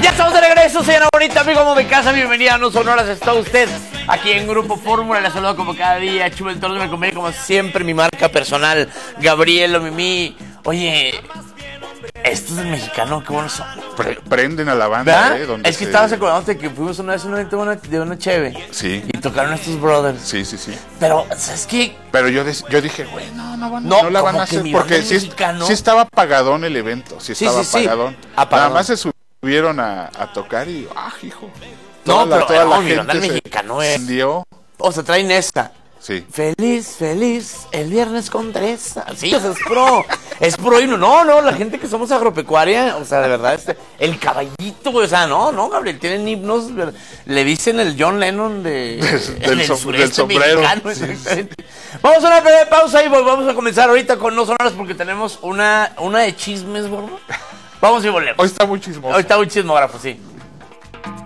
Ya estamos de regreso, señora bonita, amigo amo de casa, bienvenida a No Sonoras, está usted aquí en Grupo Fórmula, le saludo como cada día, Chulo el Toro, me acompaña como siempre mi marca personal, Gabriel Mimi. Oye, estos del mexicano, qué buenos son. Prenden a la banda, donde es que estabas acordándote que fuimos una vez a un evento de una cheve. Sí. Y tocaron estos brothers. Sí. Pero, ¿sabes qué? Pero yo dije, güey, no la van a hacer. Porque sí estaba apagadón el evento. Sí estaba apagadón. Nada más se subieron a tocar y, hijo. Toda la gente se mexicano encendió. O sea, traen esta. Sí. Feliz, el viernes con Teresa. Sí, o sea, es pro himno. No, la gente que somos agropecuaria, o sea, de verdad, el caballito, güey, o sea, no, Gabriel, tienen himnos, le dicen el John Lennon del sombrero. Sí. Vamos a una breve pausa y vamos a comenzar ahorita con No Sonoras porque tenemos una de chismes, güey. Vamos y volvemos. Hoy está muy chismoso. Hoy está muy chismógrafo, sí.